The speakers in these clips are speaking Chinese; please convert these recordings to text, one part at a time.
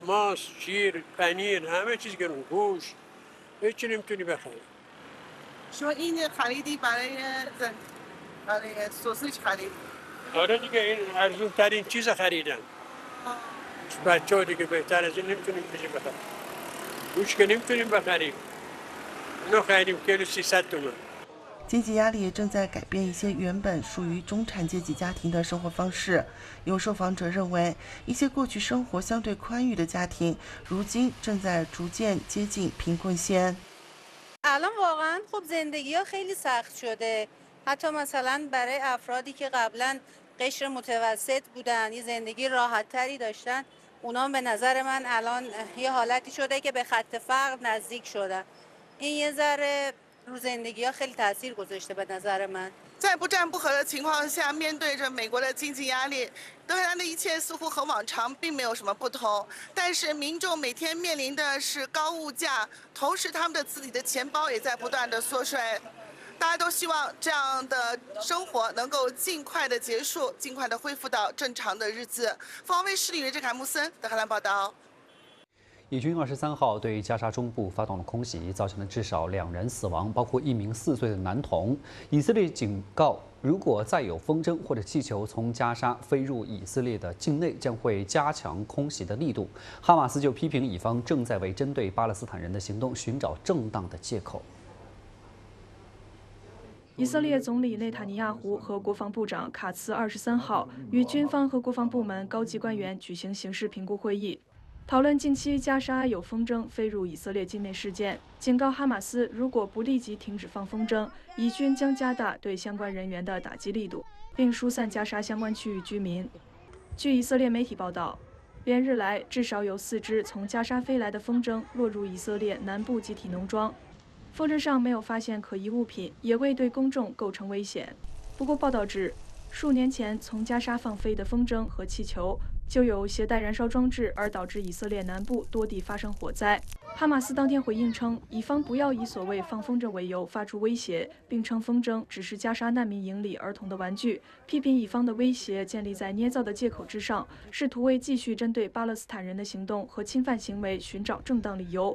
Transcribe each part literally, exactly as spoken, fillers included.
ماس، شیر، پنیر، همه چیز گرون، گوشت، هیچی نمیتونی بخری. شما این خریدی برای زن... برای سوسیج خرید؟ آره دیگه این ارزون ترین چیز خریدم. بچه ها دیگه بهتر از این نمیتونیم بشیم بخریم. گوشت که نمیتونیم بخریم. اینو خریدیم کیلو سیصد تومن. 经济压力正在改变一些原本属于中产阶级家庭的生活方式。有受访者认为，一些过去生活相对宽裕的家庭，如今正在逐渐接近贫困线。 الان واقعا خب زندگی‌ها خیلی سخت شده. حتی مثلا برای افرادی که قبلا قشر متوسط بودن، یه زندگی راحت‌تری داشتن، اونا به نظر من الان یه حالتی شده که به خط فقر نزدیک شدن. این یه ذره رو زندگی‌ها خیلی تاثیر گذاشته به نظر من. 在不战不和的情况下，面对着美国的经济压力，德黑兰的一切似乎和往常并没有什么不同。但是民众每天面临的是高物价，同时他们的自己的钱包也在不断的缩水。大家都希望这样的生活能够尽快的结束，尽快的恢复到正常的日子。凤凰卫视李瑞郑、凯木森，德黑兰报道。 以军二十三号对加沙中部发动了空袭，造成了至少两人死亡，包括一名四岁的男童。以色列警告，如果再有风筝或者气球从加沙飞入以色列的境内，将会加强空袭的力度。哈马斯就批评以方正在为针对巴勒斯坦人的行动寻找正当的借口。 以色列总理内塔尼亚胡和国防部长卡茨二十三号与军方和国防部门高级官员举行形势评估会议。讨论近期加沙有风筝飞入以色列境内事件，警告哈马斯如果不立即停止放风筝，以军将加大对相关人员的打击力度，并疏散加沙相关区域居民。据以色列媒体报道，连日来至少有四只从加沙飞来的风筝落入以色列南部集体农庄，风筝上没有发现可疑物品，也未对公众构成危险。不过，报道指，数年前从加沙放飞的风筝和气球就有携带燃烧装置，而导致以色列南部多地发生火灾。哈马斯当天回应称，以方不要以所谓放风筝为由发出威胁，并称风筝只是加沙难民营里儿童的玩具，批评以方的威胁建立在捏造的借口之上，试图为继续针对巴勒斯坦人的行动和侵犯行为寻找正当理由。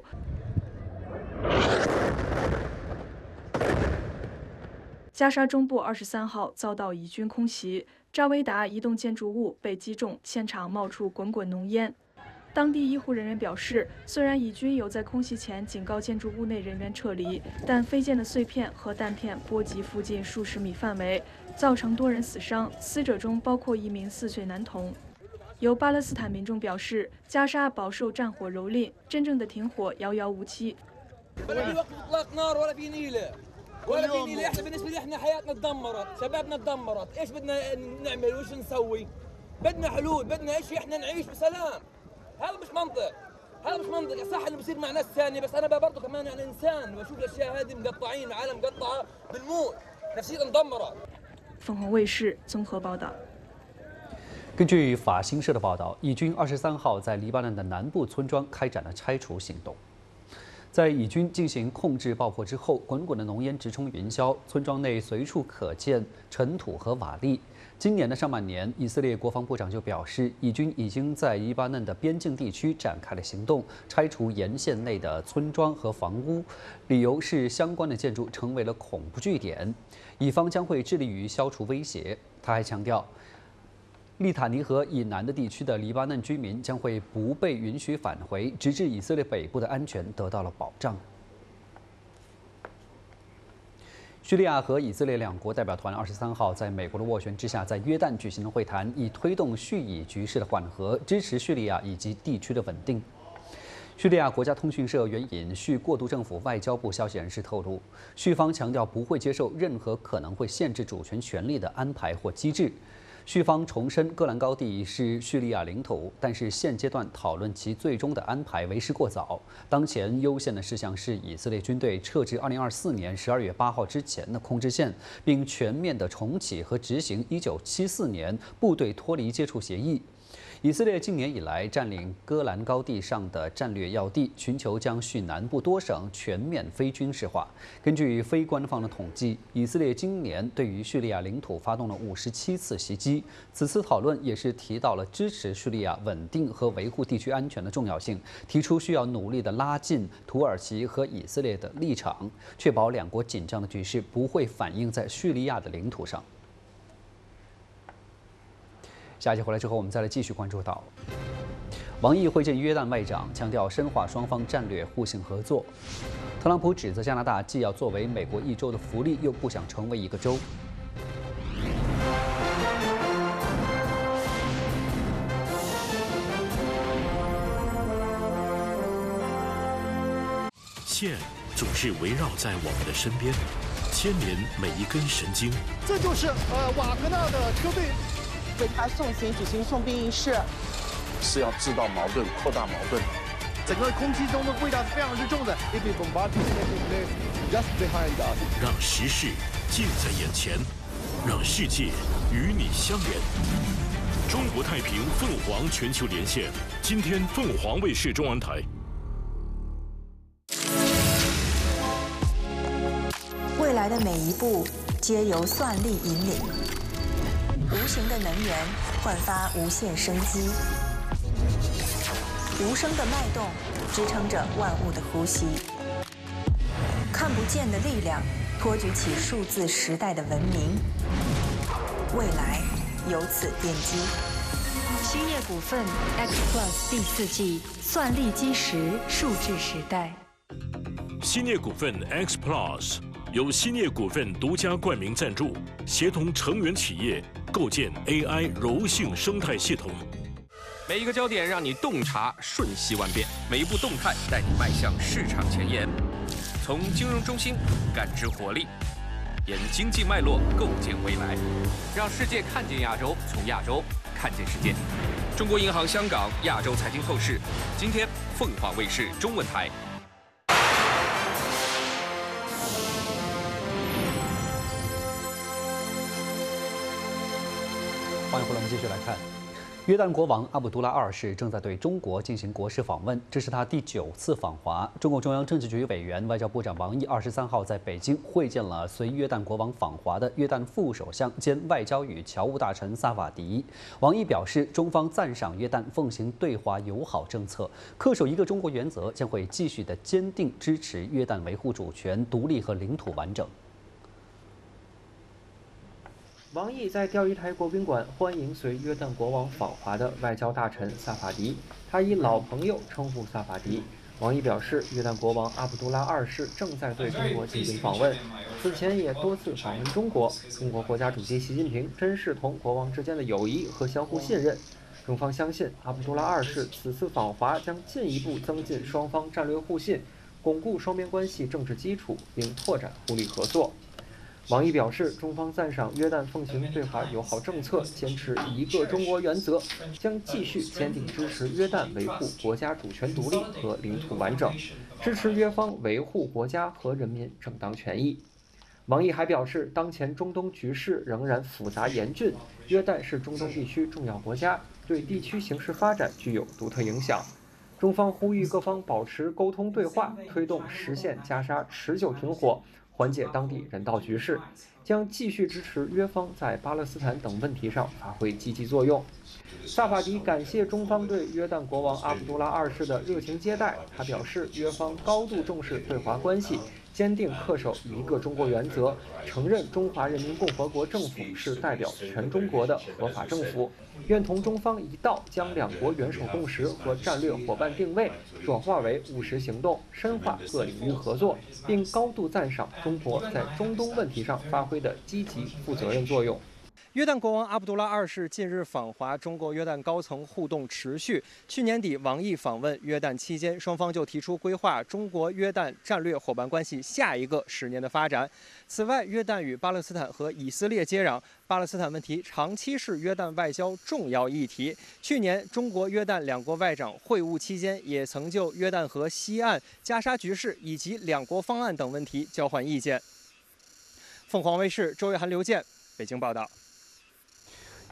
加沙中部二十三号遭到以军空袭，扎维达一栋建筑物被击中，现场冒出滚滚浓烟。当地医护人员表示，虽然以军有在空袭前警告建筑物内人员撤离，但飞溅的碎片和弹片波及附近数十米范围，造成多人死伤，死者中包括一名四岁男童。有巴勒斯坦民众表示，加沙饱受战火蹂躏，真正的停火遥遥无期。 ولا في نيله احنا بالنسبه لي احنا حياتنا تدمرت شبابنا تدمرت ايش بدنا نعمل وايش نسوي بدنا حلول بدنا شيء احنا نعيش بسلام هذا مش منطق هذا مش منطق صح انه بصير مع ناس ثانيه بس انا برضه كمان يعني انسان واشوف الاشياء هذه مقطعين العالم مقطعه بالموت نفسيتنا مدمره 凤凰卫视综合报道。 根据法新社的报道，以军二十三号在黎巴嫩的南部村庄开展了拆除行动。在以军进行控制爆破之后，滚滚的浓烟直冲云霄，村庄内随处可见尘土和瓦砾。今年的上半年，以色列国防部长就表示，以军已经在黎巴嫩的边境地区展开了行动，拆除沿线内的村庄和房屋，理由是相关的建筑成为了恐怖据点，以方将会致力于消除威胁。他还强调，利塔尼河以南的地区的黎巴嫩居民将会不被允许返回，直至以色列北部的安全得到了保障。叙利亚和以色列两国代表团二十三号在美国的斡旋之下，在约旦举行了会谈，以推动叙以局势的缓和，支持叙利亚以及地区的稳定。叙利亚国家通讯社援引叙过渡政府外交部消息人士透露，叙方强调不会接受任何可能会限制主权权利的安排或机制。叙方重申，戈兰高地是叙利亚领土，但是现阶段讨论其最终的安排为时过早。当前优先的事项是以色列军队撤至二零二四年十二月八号之前的控制线，并全面的重启和执行一九七四年部队脱离接触协议。 以色列近年以来占领戈兰高地上的战略要地，寻求将叙南部多省全面非军事化。根据非官方的统计，以色列今年对于叙利亚领土发动了五十七次袭击。此次讨论也是提到了支持叙利亚稳定和维护地区安全的重要性，提出需要努力地拉近土耳其和以色列的立场，确保两国紧张的局势不会反映在叙利亚的领土上。下一节回来之后，我们再来继续关注到，王毅会见约旦外长，强调深化双方战略互信合作。特朗普指责加拿大既要作为美国一州的福利，又不想成为一个州。 线总是围绕在我们的身边，牵连每一根神经。 这就是呃瓦格纳的车队。 为他送行举行送兵仪式， 是要制造矛盾、扩大矛盾。 整个空气中的味道是非常之重的。 让时事近在眼前，让世界与你相连。中国太平凤凰全球连线，今天凤凰卫视中文台。 未来的每一步皆由算力引领。无形的能源焕发无限生机，无声的脉动支撑着万物的呼吸，看不见的力量托举起数字时代的文明，未来由此奠基。 兴业股份 X Plus 第四季算力基石数字时代。 兴业股份 X Plus 由兴业股份独家冠名赞助，协同成员企业构建 A I 柔性生态系统。 每一个焦点让你洞察瞬息万变，每一步动态带你迈向市场前沿。从金融中心感知活力，沿经济脉络构建未来，让世界看见亚洲，从亚洲看见世界。中国银行香港亚洲财经透视，今天凤凰卫视中文台。 欢迎回来，我们继续来看，约旦国王阿卜杜拉二世正在对中国进行国事访问，这是他第九次访华。中共中央政治局委员、外交部长王毅二十三号在北京会见了随约旦国王访华的约旦副首相兼外交与侨务大臣萨法迪。王毅表示，中方赞赏约旦奉行对华友好政策，恪守一个中国原则，将会继续的坚定支持约旦维护主权、独立和领土完整。 王毅在钓鱼台国宾馆欢迎随约旦国王访华的外交大臣萨法迪，他以老朋友称呼萨法迪。王毅表示，约旦国王阿卜杜拉二世正在对中国进行访问，此前也多次访问中国。中国国家主席习近平珍视同国王之间的友谊和相互信任。中方相信，阿卜杜拉二世此次访华将进一步增进双方战略互信，巩固双边关系政治基础，并拓展互利合作。王毅表示，中方赞赏约旦奉行对华友好政策，坚持一个中国原则，将继续坚定支持约旦维护国家主权独立和领土完整，支持约方维护国家和人民正当权益。王毅还表示，当前中东局势仍然复杂严峻，约旦是中东地区重要国家，对地区形势发展具有独特影响。中方呼吁各方保持沟通对话，推动实现加沙持久停火，缓解当地人道局势，将继续支持约方在巴勒斯坦等问题上发挥积极作用。萨法迪感谢中方对约旦国王阿卜杜拉二世的热情接待，他表示，约方高度重视对华关系，坚定恪守一个中国原则，承认中华人民共和国政府是代表全中国的合法政府，愿同中方一道将两国元首共识和战略伙伴定位转化为务实行动，深化各领域合作，并高度赞赏中国在中东问题上发挥的积极负责任作用。约旦国王阿卜杜拉二世近日访华，中国约旦高层互动持续。去年底，王毅访问约旦期间，双方就提出规划中国约旦战略伙伴关系下一个十年的发展。此外，约旦与巴勒斯坦和以色列接壤，巴勒斯坦问题长期是约旦外交重要议题。去年，中国约旦两国外长会晤期间，也曾就约旦河西岸、加沙局势以及两国方案等问题交换意见。凤凰卫视周约涵、刘健北京报道。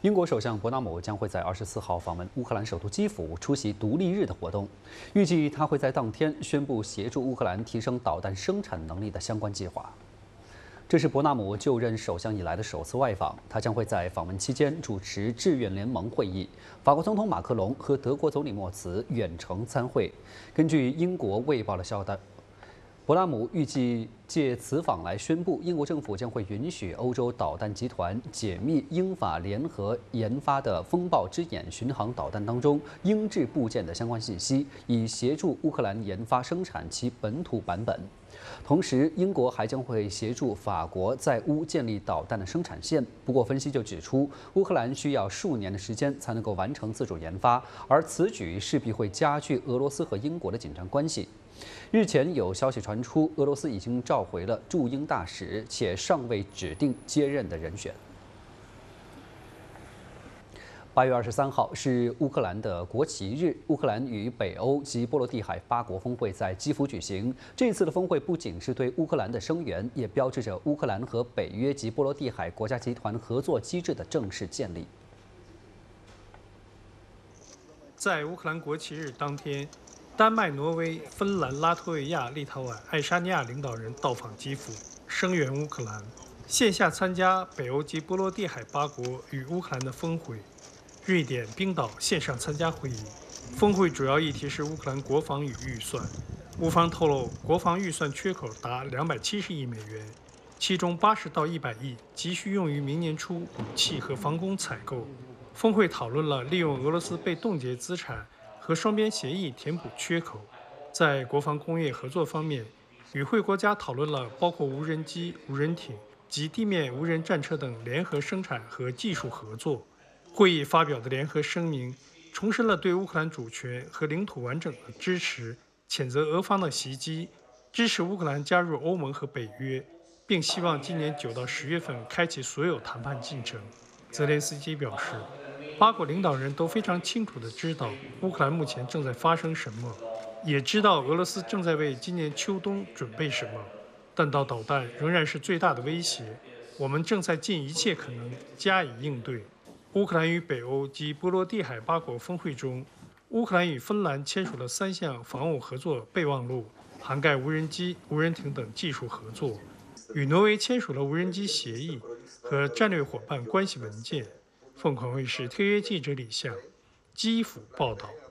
英国首相伯纳姆将会在二十四号访问乌克兰首都基辅，出席独立日的活动。预计他会在当天宣布协助乌克兰提升导弹生产能力的相关计划。这是伯纳姆就任首相以来的首次外访，他将会在访问期间主持志愿联盟会议。法国总统马克龙和德国总理默茨远程参会。根据英国《卫报》的消息，伯纳姆预计借此访来宣布，英国政府将会允许欧洲导弹集团解密英法联合研发的“风暴之眼”巡航导弹当中英制部件的相关信息，以协助乌克兰研发生产其本土版本。同时，英国还将会协助法国在乌建立导弹的生产线。不过，分析就指出，乌克兰需要数年的时间才能够完成自主研发，而此举势必会加剧俄罗斯和英国的紧张关系。日前有消息传出，俄罗斯已经召回了驻英大使，且尚未指定接任的人选。八月二十三号是乌克兰的国旗日，乌克兰与北欧及波罗的海八国峰会在基辅举行。这次的峰会不仅是对乌克兰的声援，也标志着乌克兰和北约及波罗的海国家集团合作机制的正式建立。 在乌克兰国旗日当天，丹麦、挪威、芬兰、拉脱维亚、立陶宛、爱沙尼亚领导人到访基辅，声援乌克兰，线下参加北欧及波罗的海八国与乌克兰的峰会。瑞典、冰岛线上参加会议。峰会主要议题是乌克兰国防与预算。乌方透露，国防预算缺口达两百七十亿美元，其中八十到一百亿急需用于明年初武器和防空采购。峰会讨论了利用俄罗斯被冻结资产和双边协议填补缺口。在国防工业合作方面，与会国家讨论了包括无人机、无人艇及地面无人战车等联合生产和技术合作。会议发表的联合声明重申了对乌克兰主权和领土完整的支持，谴责俄方的袭击，支持乌克兰加入欧盟和北约，并希望今年九到十月份开启所有谈判进程。泽连斯基表示，八国领导人都非常清楚地知道乌克兰目前正在发生什么，也知道俄罗斯正在为今年秋冬准备什么。弹道导弹仍然是最大的威胁，我们正在尽一切可能加以应对。乌克兰与北欧及波罗的海八国峰会中，乌克兰与芬兰签署了三项防务合作备忘录，涵盖无人机、无人艇等技术合作；与挪威签署了无人机协议和战略伙伴关系文件。凤凰卫视特约记者李向，基辅报道。